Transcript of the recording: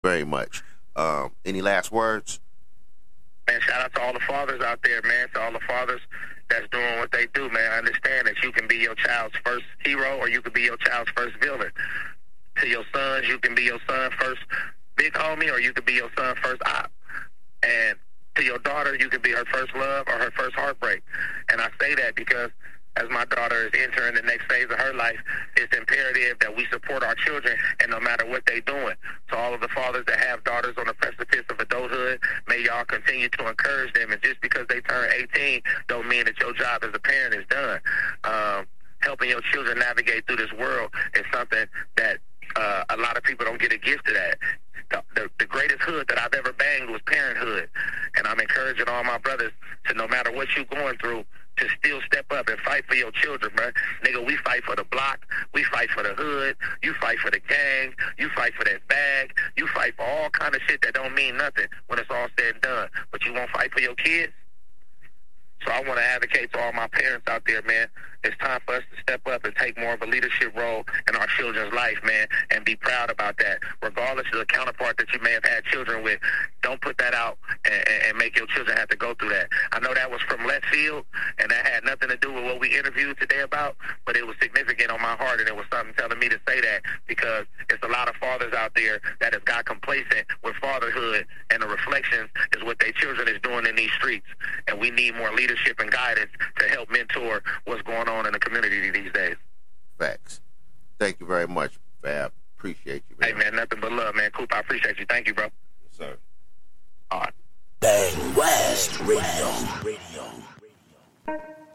very much. Any last words? Man, shout out to all the fathers out there, man, to all the fathers that's doing what they do, man. Understand that you can be your child's first hero or you can be your child's first villain. To your sons, you can be your son's first big homie or you can be your son's first op. And to your daughter, you can be her first love or her first heartbreak. And I say that because as my daughter is entering the next phase of her life, it's imperative that we support our children, and no matter what they're doing. To all of the fathers that have daughters on the precipice of adulthood, may y'all continue to encourage them. And just because they turn 18 don't mean that your job as a parent is done. Helping your children navigate through this world is something that a lot of people don't get a gift of that. The greatest hood that I've ever banged was parenthood. And I'm encouraging all my brothers to, no matter what you're going through, to still step up and fight for your children, man. Nigga, we fight for the block. We fight for the hood. You fight for the gang. You fight for that bag. You fight for all kind of shit that don't mean nothing when it's all said and done. But you won't fight for your kids? So I want to advocate to all my parents out there, man. It's time for us to step up and take more of a leadership role in our children's life, man, and be proud about that. Regardless of the counterpart that you may have had children with, don't put that out and make your children have to go through that. I know that was from left field, and that had nothing to do with what we interviewed today about, but it was significant on my heart, and it was something telling me to say that because it's a lot of fathers out there that have got complacent with fatherhood, and the reflections is what their children is doing in these streets, and we need more leadership and guidance to help mentor what's going on in the community